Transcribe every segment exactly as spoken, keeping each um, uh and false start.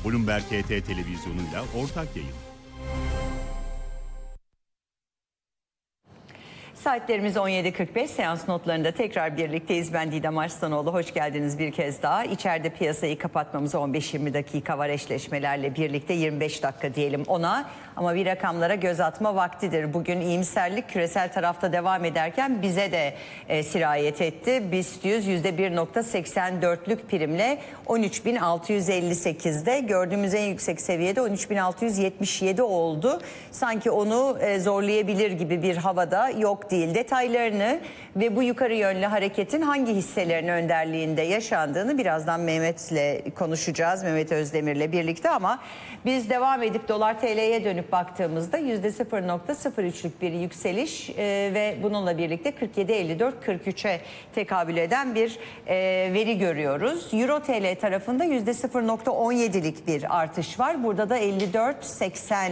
Bloomberg H T televizyonuyla ortak yayın. Saatlerimiz on yedi kırk beş, seans notlarında tekrar birlikteyiz. Ben Didem Arslanoğlu, hoş geldiniz bir kez daha. İçeride piyasayı kapatmamıza on beş yirmi dakika var, eşleşmelerle birlikte yirmi beş dakika diyelim ona. Ama bir rakamlara göz atma vaktidir. Bugün iyimserlik küresel tarafta devam ederken bize de e, sirayet etti. BIST yüz yüzde bir virgül seksen dörtlük primle on üç bin altı yüz elli sekizde, gördüğümüz en yüksek seviyede on üç bin altı yüz yetmiş yedi oldu. Sanki onu e, zorlayabilir gibi bir havada yok değil. Detaylarını ve bu yukarı yönlü hareketin hangi hisselerin önderliğinde yaşandığını birazdan Mehmet'le konuşacağız. Mehmet Özdemir'le birlikte, ama biz devam edip dolar T L'ye dönüp baktığımızda yüzde sıfır virgül sıfır üçlük bir yükseliş e, ve bununla birlikte kırk yedi elli dört kırk üçe tekabül eden bir e, veri görüyoruz. Euro T L tarafında yüzde sıfır virgül on yedilik bir artış var. Burada da elli dört seksen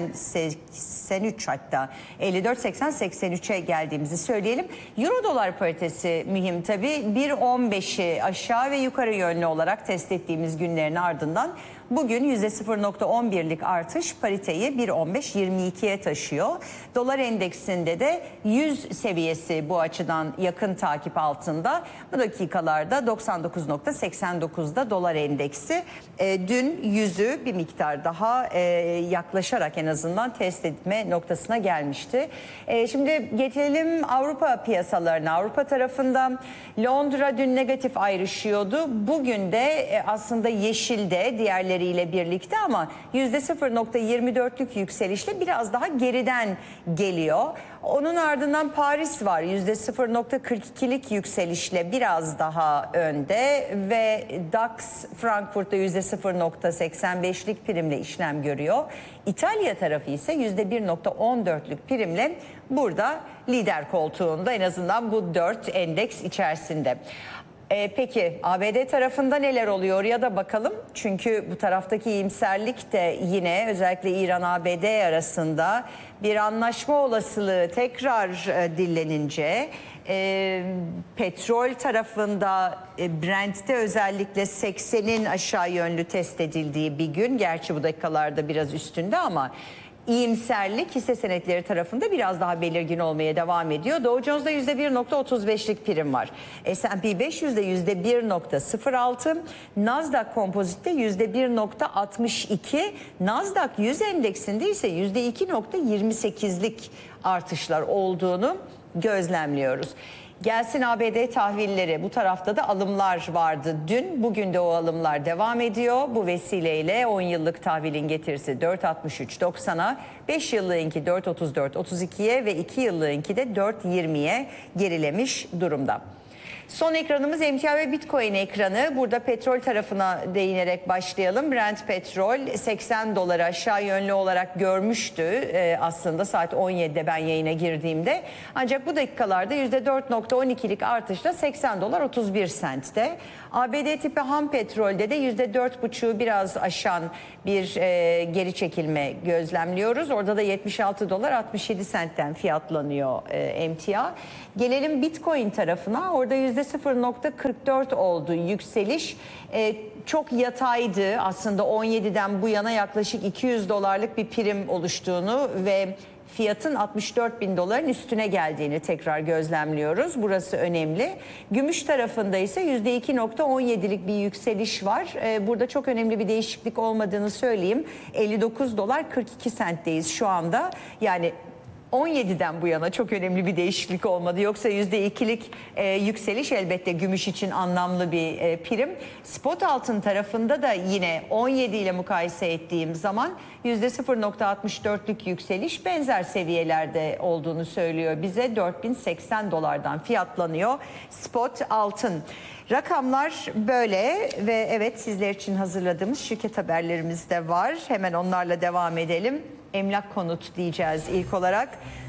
seksen üç, hatta elli dört seksen seksen üçe geldiğimizi söyleyelim. Euro dolar paritesi mühim tabii. bir virgül on beşi aşağı ve yukarı yönlü olarak test ettiğimiz günlerin ardından bugün yüzde sıfır virgül on birlik artış pariteyi bir virgül on beş yirmi ikiye taşıyor. Dolar endeksinde de yüz seviyesi bu açıdan yakın takip altında. Bu dakikalarda doksan dokuz virgül seksen dokuzda dolar endeksi. E, dün yüzü bir miktar daha e, yaklaşarak en azından test etme noktasına gelmişti. E, şimdi getirelim Avrupa piyasalarına. Avrupa tarafında Londra dün negatif ayrışıyordu. Bugün de e, aslında yeşilde diğerleriyle birlikte, ama yüzde sıfır virgül yirmi dörtlük yükselişle biraz daha geriden geliyor. Onun ardından Paris var, yüzde sıfır virgül kırk ikilik yükselişle biraz daha önde ve DAX Frankfurt'ta yüzde sıfır virgül seksen beşlik primle işlem görüyor. İtalya tarafı ise yüzde bir virgül on dörtlük primle burada lider koltuğunda, en azından bu dört endeks içerisinde. Ee, peki A B D tarafında neler oluyor ya da bakalım. Çünkü bu taraftaki iyimserlik de yine özellikle İran-A B D arasında bir anlaşma olasılığı tekrar e, dillenince e, petrol tarafında e, Brent'te özellikle seksenin aşağı yönlü test edildiği bir gün. Gerçi bu dakikalarda biraz üstünde, ama İyimserlik hisse senetleri tarafında biraz daha belirgin olmaya devam ediyor. Dow Jones'da yüzde bir virgül otuz beşlik prim var. S and P beş yüzde yüzde bir virgül sıfır altı. Nasdaq Composite'de yüzde bir virgül altmış iki. Nasdaq yüz endeksinde ise yüzde iki virgül yirmi sekizlik artışlar olduğunu gözlemliyoruz. Gelsin A B D tahvilleri. Bu tarafta da alımlar vardı dün. Bugün de o alımlar devam ediyor. Bu vesileyle on yıllık tahvilin getirisi dört virgül altmış üç doksana, beş yıllığınki dört virgül otuz dört otuz ikiye ve iki yıllığınki de dört virgül yirmiye gerilemiş durumda. Son ekranımız emtia ve Bitcoin ekranı. Burada petrol tarafına değinerek başlayalım. Brent petrol seksen doları aşağı yönlü olarak görmüştü ee, aslında saat on yedide ben yayına girdiğimde. Ancak bu dakikalarda yüzde dört virgül on ikilik artışla seksen dolar otuz bir sentte. A B D tipi ham petrolde de yüzde dört buçuğu biraz aşan bir e, geri çekilme gözlemliyoruz. Orada da yetmiş altı dolar altmış yedi sentten fiyatlanıyor e, emtia. Gelelim Bitcoin tarafına. Orada yüzde sıfır virgül kırk dört oldu yükseliş. E, çok yataydı aslında, on yediden bu yana yaklaşık iki yüz dolarlık bir prim oluştuğunu ve fiyatın altmış dört bin doların üstüne geldiğini tekrar gözlemliyoruz. Burası önemli. Gümüş tarafında ise yüzde iki virgül on yedilik bir yükseliş var. Ee, burada çok önemli bir değişiklik olmadığını söyleyeyim. elli dokuz dolar kırk iki sentteyiz şu anda. Yani on yediden bu yana çok önemli bir değişiklik olmadı. Yoksa yüzde ikilik e, yükseliş elbette gümüş için anlamlı bir e, prim. Spot altın tarafında da yine on yedi ile mukayese ettiğim zaman yüzde sıfır virgül altmış dörtlük yükseliş benzer seviyelerde olduğunu söylüyor bize. dört bin seksen dolardan fiyatlanıyor spot altın. Rakamlar böyle ve evet, sizler için hazırladığımız şirket haberlerimiz de var. Hemen onlarla devam edelim. Emlak Konut diyeceğiz ilk olarak.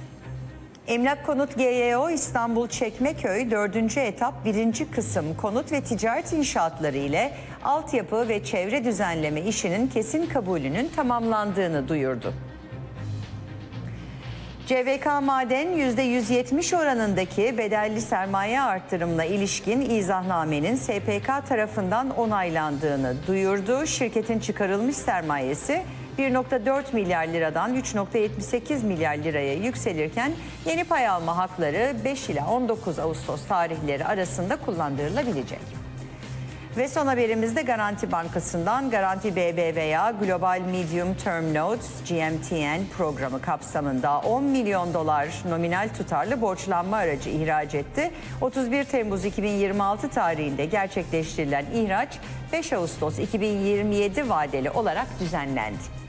Emlak Konut G Y O İstanbul Çekmeköy dördüncü etap birinci kısım konut ve ticaret inşaatları ile altyapı ve çevre düzenleme işinin kesin kabulünün tamamlandığını duyurdu. C V K Maden yüzde yüz yetmiş oranındaki bedelli sermaye artırımına ilişkin izahnamenin S P K tarafından onaylandığını duyurdu. Şirketin çıkarılmış sermayesi bir nokta dört milyar liradan üç nokta yetmiş sekiz milyar liraya yükselirken yeni pay alma hakları beş ila on dokuz Ağustos tarihleri arasında kullandırılabilecek. Ve son haberimizde Garanti Bankası'ndan Garanti B B V A Global Medium Term Notes G M T N programı kapsamında on milyon dolar nominal tutarlı borçlanma aracı ihraç etti. otuz bir Temmuz iki bin yirmi altı tarihinde gerçekleştirilen ihraç beş Ağustos iki bin yirmi yedi vadeli olarak düzenlendi.